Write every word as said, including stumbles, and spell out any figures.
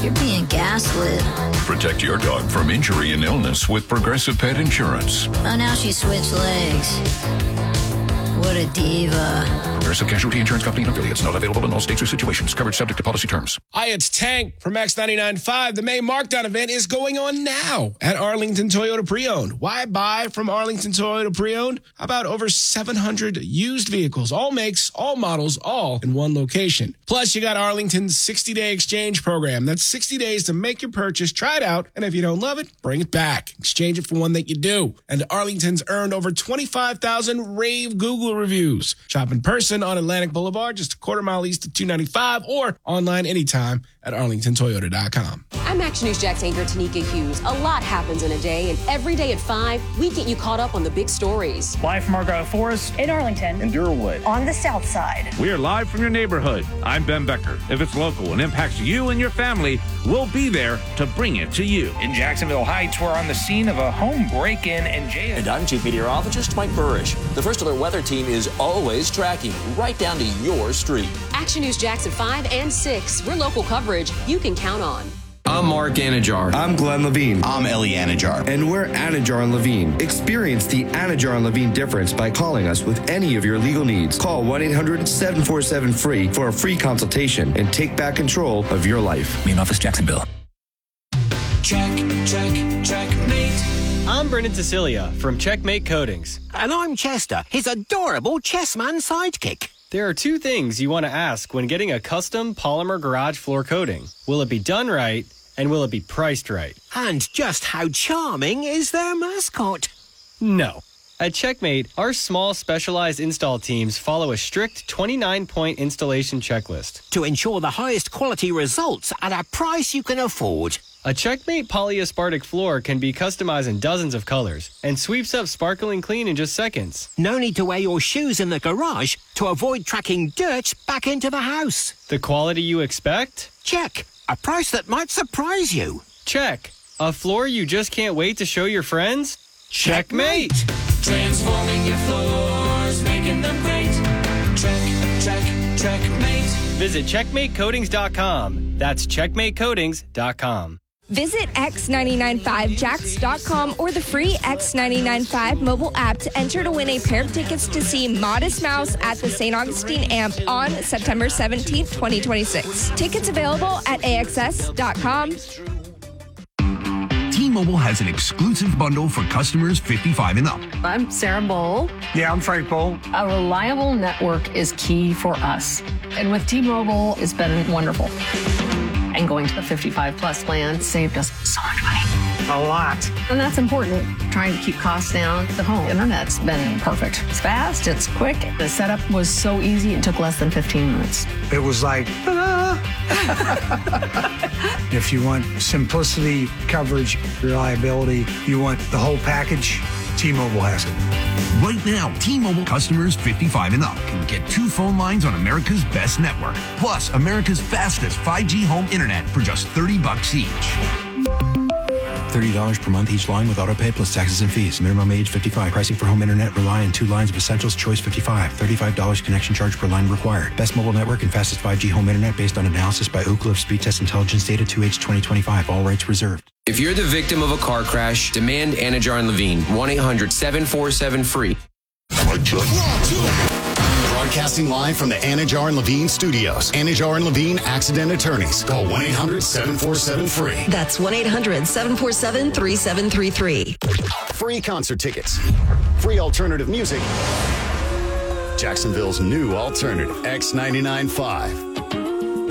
You're being gaslit. Protect your dog from injury and illness with Progressive Pet Insurance. Oh, now she switched legs. What a diva. Progressive Casualty Insurance Company and affiliates. Not available in all states or situations. Coverage subject to policy terms. Hi, it's Tank from X ninety-nine point five. The May Markdown event is going on now at Arlington Toyota Pre-Owned. Why buy from Arlington Toyota Pre-Owned? How about over seven hundred used vehicles, all makes, all models, all in one location. Plus, you got Arlington's sixty-day exchange program. That's sixty days to make your purchase, try it out, and if you don't love it, bring it back. Exchange it for one that you do. And Arlington's earned over twenty-five thousand rave Google reviews. Shop in person on Atlantic Boulevard, just a quarter mile east of two ninety-five, or online anytime at arlington toyota dot com. I'm Action News Jax anchor Tanika Hughes. A lot happens in a day, and every day at five, we get you caught up on the big stories. Live from Argyle Forest, in Arlington, in Durwood, on the south side. We are live from your neighborhood. I'm Ben Becker. If it's local and impacts you and your family, we'll be there to bring it to you. In Jacksonville Heights, we're on the scene of a home break-in and jail. And I'm Chief Meteorologist Mike Burrish. The First Alert Weather Team is always tracking right down to your street. Action News Jax at five and six. We're local coverage you can count on. I'm Mark Anajar. I'm Glenn Levine. I'm Ellie Anajar. And we're Anajar and Levine. Experience the Anajar and Levine difference by calling us with any of your legal needs. Call one eight hundred seven four seven free for a free consultation and take back control of your life. Main office, Jacksonville. Check, check, checkmate. I'm Brendan Cecilia from Checkmate Coatings. And I'm Chester, his adorable chessman sidekick. There are two things you want to ask when getting a custom polymer garage floor coating. Will it be done right, and will it be priced right? And just how charming is their mascot? No. At Checkmate, our small specialized install teams follow a strict twenty-nine point installation checklist to ensure the highest quality results at a price you can afford. A Checkmate polyaspartic floor can be customized in dozens of colors and sweeps up sparkling clean in just seconds. No need to wear your shoes in the garage to avoid tracking dirt back into the house. The quality you expect? Check. A price that might surprise you. Check. A floor you just can't wait to show your friends? Checkmate! Transforming your floors, making them great. Check, check, checkmate. Visit checkmate coatings dot com. That's checkmate coatings dot com. Visit X nine nine five jax dot com or the free X nine nine five mobile app to enter to win a pair of tickets to see Modest Mouse at the Saint Augustine Amp on September seventeenth, twenty twenty-six. Tickets available at A X S dot com. T-Mobile has an exclusive bundle for customers fifty-five and up. I'm Sarah Bowl. Yeah, I'm Frank Bowl. A reliable network is key for us. And with T-Mobile, it's been wonderful. And going to the fifty-five plus plan saved us so much money. A lot. And that's important. Trying to keep costs down. The home internet's been perfect. It's fast, it's quick. The setup was so easy, it took less than fifteen minutes. It was like, ta-da! If you want simplicity, coverage, reliability, you want the whole package, T-Mobile has it. Right now, T-Mobile customers fifty-five and up can get two phone lines on America's best network, plus America's fastest five G home internet for just thirty bucks each. thirty dollars per month each line with autopay plus taxes and fees. Minimum age fifty-five. Pricing for home internet rely on two lines of Essentials Choice fifty-five. thirty-five dollars connection charge per line required. Best mobile network and fastest five G home internet based on analysis by Ookla of Speed Test Intelligence Data two H twenty twenty-five. All rights reserved. If you're the victim of a car crash, demand Anajar and Levine. one eight hundred seven four seven free. Broadcasting live from the Anajar and Levine studios. Anajar and Levine accident attorneys. Call one eight hundred seven four seven free. That's one eight hundred seven four seven three seven three three. Free concert tickets. Free alternative music. Jacksonville's new alternative. X ninety-nine point five.